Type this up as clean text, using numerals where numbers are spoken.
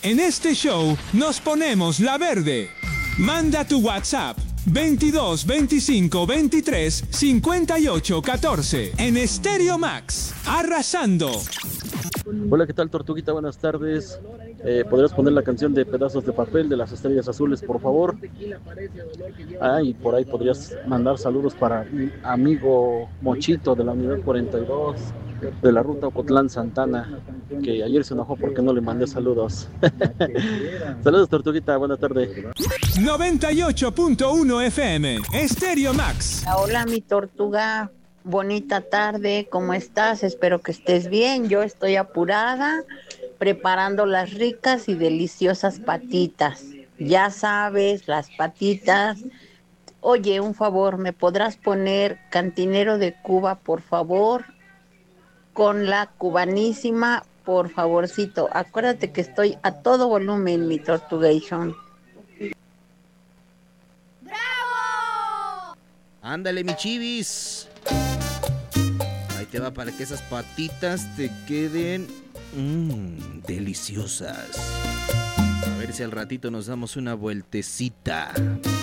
En este show nos ponemos la verde. Manda tu WhatsApp 22 25 23 58 14 en Stereo Max, arrasando. Hola, ¿qué tal, Tortuguita? Buenas tardes. ¿Podrías poner la canción de Pedazos de Papel de las Estrellas Azules, por favor? Y por ahí podrías mandar saludos para mi amigo Mochito de la Unidad 42 de la ruta Ocotlán-Santana, que ayer se enojó porque no le mandé saludos. Saludos, Tortuguita, buena tarde. 98.1 FM, Stereo Max. Hola, mi tortuga. Bonita tarde, ¿cómo estás? Espero que estés bien. Yo estoy apurada, preparando las ricas y deliciosas patitas. Ya sabes, las patitas. Oye, un favor, ¿me podrás poner Cantinero de Cuba, por favor? Con la cubanísima, por favorcito. Acuérdate que estoy a todo volumen, mi Tortugation. ¡Bravo! Ándale, mi chivis. Ahí te va para que esas patitas te queden deliciosas. A ver si al ratito nos damos una vueltecita.